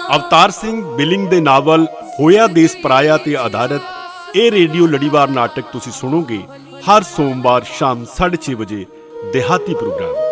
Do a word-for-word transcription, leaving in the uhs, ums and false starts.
Avtar Singh billing ਦੇ novel ਹੋਇਆ ਦੇਸ ਪਰਾਇਆ ਤੇ ਆਧਾਰਿਤ ਇਹ ਰੇਡੀਓ ਲੜੀਵਾਰ ਨਾਟਕ ਤੁਸੀਂ ਸੁਣੋਗੇ ਹਰ ਸੋਮਵਾਰ ਸ਼ਾਮ ਸਾਢੇ ਛੇ ਵਜੇ ਦਿਹਾਤੀ ਪ੍ਰੋਗਰਾਮ।